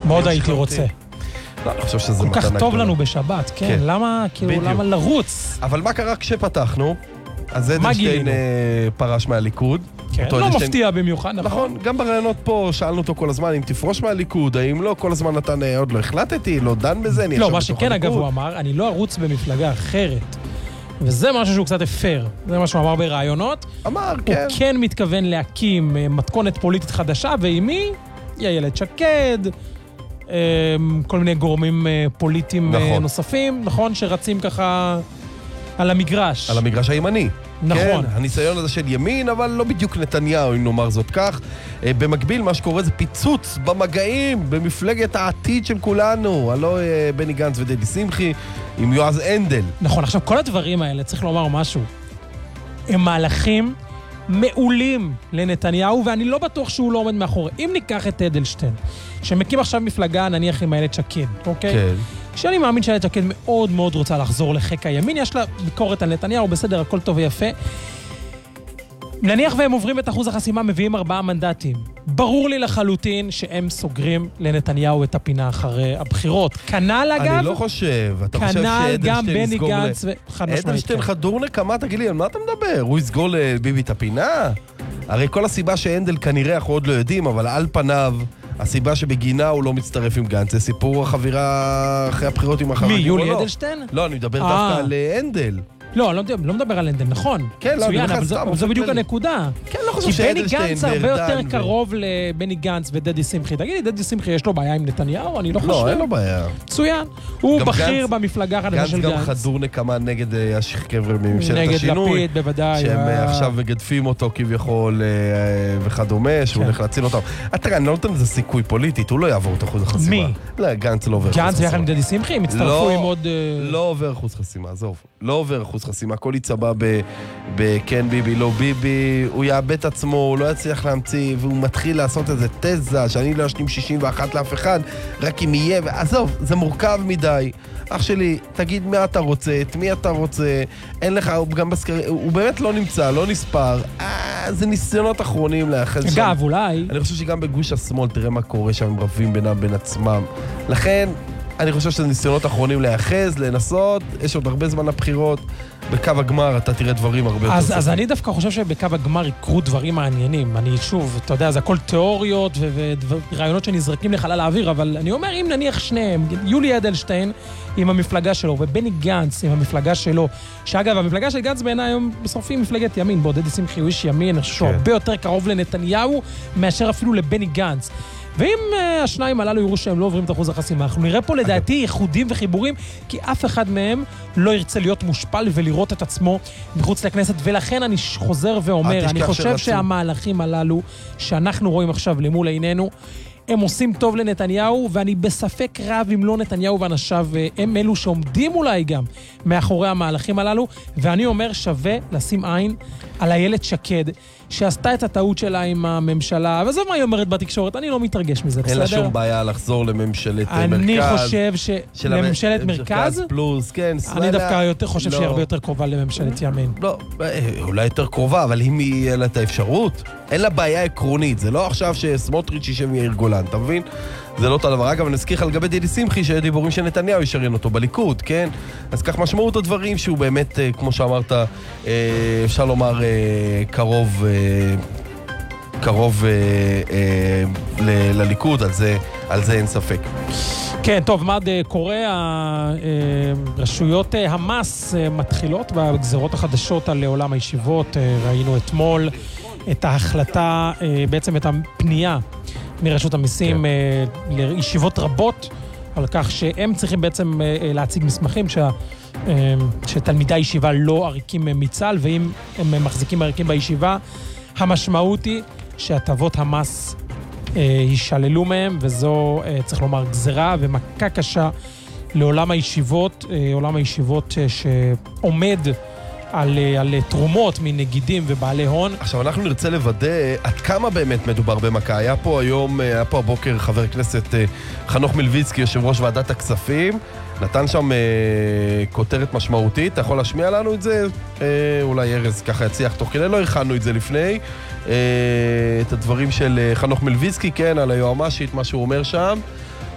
מאוד הייתי רוצה. לא, אני חושב שזה כל כך טוב לנו בשבת, כן, למה, כאילו, למה לרוץ? אבל מה קרה כשפתחנו? אז אדלשטיין פרש מהליכוד. כן, לא מפתיע במיוחד, נכון? גם ברעיונות פה שאלנו אותו כל הזמן, אם תפרוש מהליכוד, האם לא, כל הזמן נתן, עוד לא החלטתי, לא דן בזה, אני לא, מה שכן אגב הוא אמר, אני לא ארוץ במפלגה אחרת. וזה משהו שהוא קצת אפשר. זה מה שהוא אמר ברעיונות. אמר, כן. הוא כן מתכוון להקים מתכונת פוליטית חדשה, ועם מי? איילת שקד, כל מיני גורמים פוליטיים נוספים, נכון? שרצים ככה על המגרש. על המגרש הימני. נכון. כן, הניסיון הזה של ימין, אבל לא בדיוק נתניהו, אם נאמר זאת כך. במקביל, מה שקורה זה פיצוץ במגעים, במפלגת העתיד של כולנו. הלא בני גנץ ודדי שמחי, עם יועז הנדל. נכון, עכשיו כל הדברים האלה, צריך לומר משהו, הם מהלכים מעולים לנתניהו, ואני לא בטוח שהוא לא עומד מאחורי. אם ניקח את אדלשטיין, שמקים עכשיו מפלגה, נניח עם איילת שקד, אוקיי? כן. שאני מאמין שאיילת שקד מאוד מאוד רוצה לחזור לחיק הימין, יש לה ביקורת על נתניהו, בסדר, הכל טוב ויפה. נניח והם עוברים את אחוז החסימה, מביאים 4 מנדטים. ברור לי לחלוטין שהם סוגרים לנתניהו את הפינה אחרי הבחירות. כנ"ל אגב... אני לא חושב. אתה חושב שאדלשטיין יסגור אדלשטיין חדור נקמה, תגיד לי, על מה אתה מדבר? הוא יסגור לביבי את הפינה? הרי כל הסיבה שהנדל כנראה אנחנו עוד לא יודעים, אבל על פניו, הסיבה שבגינה הוא לא מצטרף עם גנץ, זה סיפור החבירה אחרי הבחירות עם החרדים. מי, יולי אדלשטיין? לא, אני מדבר דווקא על הנדל. לא, אני לא מדבר על הנדל, נכון. כן, לא, צוין, אבל זו בדיוק הנקודה. כן, לא חושב שאדלשטיין כי בני גנץ הרבה יותר קרוב לבני גנץ ודדי שמחי. תגיד לי, דדי שמחי יש לו בעיה עם נתניהו? אני לא חושב. לא, אין לו בעיה. צוין. הוא בכיר במפלגה החדשה של גנץ. גנץ גם חדור נקמה נגד החבר'ה מממשלת נגד השינוי. לפיד, בוודאי. שהם עכשיו מגדפים אותו כביכול וכדומה, שהוא הולך להציל אותם. תראה, אני לא נותן לזה סיכוי פוליטית, הוא לא יעבור את אחוז החסימה. מי? לא, גנץ לא עובר אחוז חסימה. גנץ ויחד עם דדי שמחי, הם הצטרפו עם עוד... לא עובר אחוז חסימה, עזוב. לא עובר אחוז חסימה, הכל יצבע בכן ביבי, לא ביבי, הוא יאבד את עצמו, הוא לא יצליח להמציא, והוא מתחיל לעשות איזה תזה, שאני לא אשלים 61 לאף אחד, רק אם יהיה, עזוב, זה מורכב מדי. אח שלי, תגיד מי אתה רוצה, את מי אתה רוצה, אין לך, הוא גם הוא באמת לא נמצא, לא נספר, זה ניסיונות אחרונים לאחז שם. אגב, אולי... אני חושב שגם בגוש השמאל, תראה מה קורה שם, הם רבים בינם בין עצמם. לכן, אני חושב שזה ניסיונות אחרונים להיאחז, לנסות, יש עוד הרבה זמן לבחירות, בקו הגמר אתה תראה דברים הרבה יותר ספר. אז אני דווקא חושב שבקו הגמר יקרו דברים מעניינים. אני שוב, אתה יודע, זה הכל תיאוריות ורעיונות שנזרקים לחלל האוויר, אבל אני אומר, אם נניח שניהם, יולי אדלשטיין עם המפלגה שלו, ובני גנץ עם המפלגה שלו, שאגב, המפלגה של גנץ בעיניי היום בסוף היא מפלגת ימין, בוא, דדי שמחי הוא איש ימין, אני חושב שהוא הרבה יותר קרוב לנתניהו, מאשר אפילו לבני גנץ. ואם השניים הללו יראו שהם לא עוברים את אחוז החסימה, אנחנו נראה פה לדעתי ייחודים וחיבורים, כי אף אחד מהם לא ירצה להיות מושפל ולראות את עצמו מחוץ לכנסת, ולכן אני חוזר ואומר, אני חושב שהמהלכים הללו שאנחנו רואים עכשיו למול עינינו, הם עושים טוב לנתניהו, ואני בספק רב אם לא נתניהו ואנשיו הם אלו שעומדים אולי גם מאחורי המהלכים הללו, ואני אומר שווה לשים עין על איילת שקד, שעשתה את הטעות שלה עם הממשלה, וזה מה היא אומרת בתקשורת, אני לא מתרגש מזה, בסדר? אין לה שום בעיה לחזור לממשלת מרכז. אני חושב שלממשלת מרכז, פלוס, כן, אני דווקא יותר חושב שהיא הרבה יותר קרובה לממשלת ימין. לא, אולי יותר קרובה, אבל אם יהיה לה את האפשרות, אין לה בעיה עקרונית, זה לא עכשיו שסמוטריץ' יישב יאיר גולן, אתה מבין? זה לא אותו דבר. אגב, אני אזכיר לך לגבי דדי שמחי, שדיבורים של נתניהו ישריין אותו בליכוד, כן? אז כך משמעות הדברים שהוא באמת, כמו שאמרת, אפשר לומר, קרוב לליכוד, על זה אין ספק. כן, טוב, מה קורה? רשויות המס מתחילות בגזרות החדשות על עולם הישיבות. ראינו אתמול את ההחלטה, בעצם את הפנייה מרשות המיסים לישיבות רבות, על כך שהם צריכים בעצם להציג מסמכים שתלמידי הישיבה לא עריקים מצה"ל, ואם הם מחזיקים עריקים בישיבה, המשמעות היא שהטבות המס יישללו מהם, וזו, צריך לומר, גזרה ומכה קשה לעולם הישיבות, עולם הישיבות שעומד על תרומות מנגידים ובעלי הון. עכשיו אנחנו נרצה לוודא עד כמה באמת מדובר במכה. היה פה הבוקר חבר הכנסת חנוך מלביצקי, יושב ראש ועדת הכספים, נתן שם כותרת משמעותית. אתה יכול להשמיע לנו את זה? אולי ארז ככה יצליח תוך כדי, לא הכנו את זה לפני. את הדברים של חנוך מלביצקי, כן, על היועמ"שית, מה שהוא אומר שם.